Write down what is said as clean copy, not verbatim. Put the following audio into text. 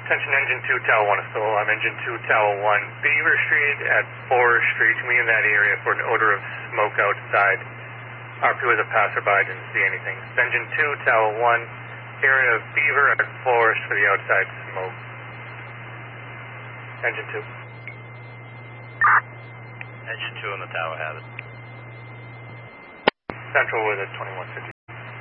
Attention Engine 2, Tower 1 is still alarm. Engine 2, Tower 1, Beaver Street at Forest Street. Can we in that area for an odor of smoke outside? RP was a passerby, didn't see anything. Engine 2, Tower 1, area of Beaver at Forest for the outside smoke. Engine 2. Engine 2 on the tower, have it. Central with a 2150.